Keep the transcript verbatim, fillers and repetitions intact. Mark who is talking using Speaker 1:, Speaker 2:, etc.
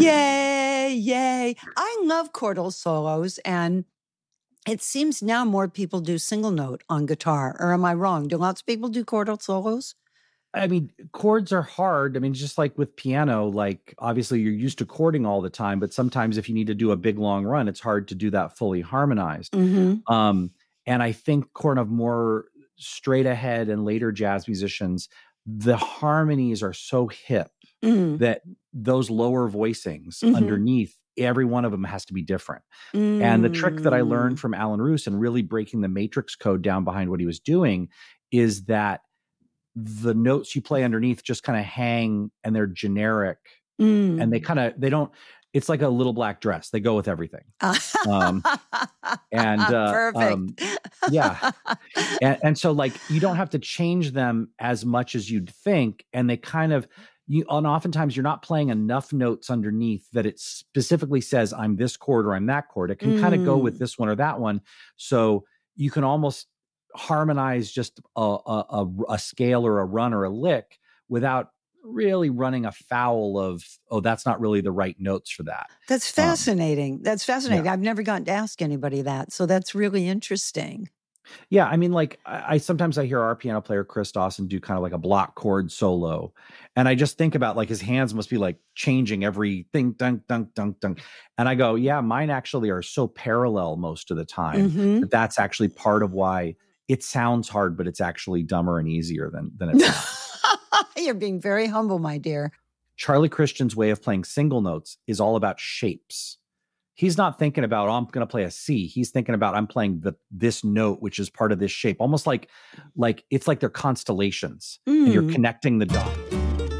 Speaker 1: Yay, yay. I love chordal solos, and it seems now more people do single note on guitar. Or am I wrong? Do lots of people do chordal solos?
Speaker 2: I mean, chords are hard. I mean, just like with piano, like obviously you're used to chording all the time, but sometimes if you need to do a big long run, it's hard to do that fully harmonized.
Speaker 1: Mm-hmm.
Speaker 2: Um, and I think kind of more straight ahead and later jazz musicians, the harmonies are so hip
Speaker 1: Mm.
Speaker 2: that those lower voicings
Speaker 1: Mhm.
Speaker 2: underneath, every one of them has to be different.
Speaker 1: Mm.
Speaker 2: And the trick that I learned from Alan Roos and really breaking the matrix code down behind what he was doing is that the notes you play underneath just kind of hang and they're generic
Speaker 1: Mm.
Speaker 2: and they kind of, they don't, it's like a little black dress. They go with everything. Um, and, uh,
Speaker 1: Perfect.
Speaker 2: um, yeah. And, and so like, you don't have to change them as much as you'd think. And they kind of, you, and oftentimes you're not playing enough notes underneath that it specifically says I'm this chord or I'm that chord. It can mm. kind of go with this one or that one. So you can almost harmonize just a, a, a scale or a run or a lick without really running afoul of, oh, that's not really the right notes for that.
Speaker 1: That's fascinating. Um, that's fascinating.
Speaker 2: Yeah.
Speaker 1: I've never gotten to ask anybody that. So that's really interesting.
Speaker 2: Yeah. I mean, like I, I sometimes I hear our piano player, Chris Dawson, do kind of like a block chord solo. And I just think about like his hands must be like changing every thing, dunk, dunk, dunk, dunk. And I go, yeah, mine actually are so parallel most of the time
Speaker 1: Mm-hmm.
Speaker 2: that that's actually part of why it sounds hard, but it's actually dumber and easier than, than it sounds.
Speaker 1: You're being very humble, my dear.
Speaker 2: Charlie Christian's way of playing single notes is all about shapes. He's not thinking about, oh, I'm going to play a C. He's thinking about, I'm playing the this note, which is part of this shape. Almost like, like it's like they're constellations, mm. and you're connecting the dots.